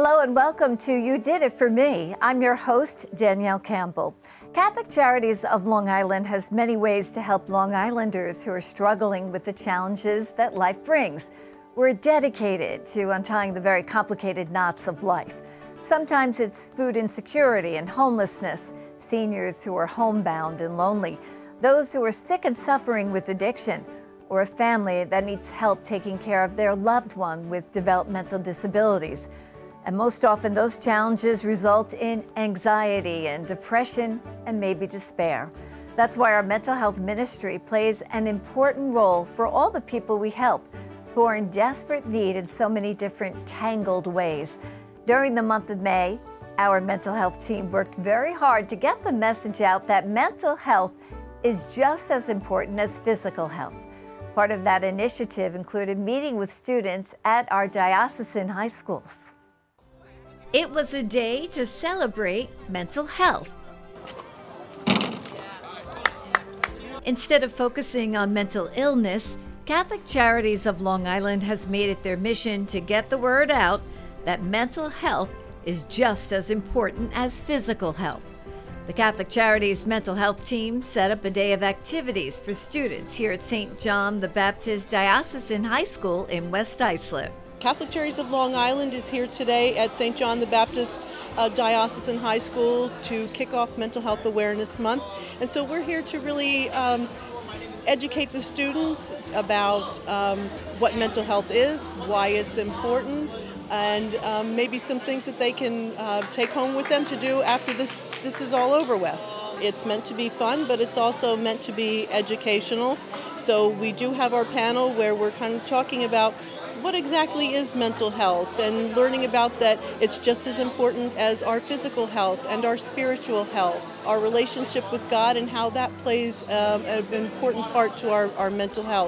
Hello and welcome to You Did It For Me. I'm your host, Danielle Campbell. Catholic Charities of Long Island has many ways to help Long Islanders who are struggling with the challenges that life brings. We're dedicated to untying the very complicated knots of life. Sometimes it's food insecurity and homelessness, seniors who are homebound and lonely, those who are sick and suffering with addiction, or a family that needs help taking care of their loved one with developmental disabilities. And most often those challenges result in anxiety and depression and maybe despair. That's why our mental health ministry plays an important role for all the people we help who are in desperate need in so many different tangled ways. During the month of May, our mental health team worked very hard to get the message out that mental health is just as important as physical health. Part of that initiative included meeting with students at our diocesan high schools. It was a day to celebrate mental health. Instead of focusing on mental illness, Catholic Charities of Long Island has made it their mission to get the word out that mental health is just as important as physical health. The Catholic Charities mental health team set up a day of activities for students here at St. John the Baptist Diocesan High School in West Islip. Catholic Charities of Long Island is here today at St. John the Baptist Diocesan High School to kick off Mental Health Awareness Month. And so we're here to really educate the students about what mental health is, why it's important, and maybe some things that they can take home with them to do after this is all over with. It's meant to be fun, but it's also meant to be educational. So we do have our panel where we're kind of talking about what exactly is mental health and learning about that it's just as important as our physical health and our spiritual health, our relationship with God and how that plays an important part to our mental health.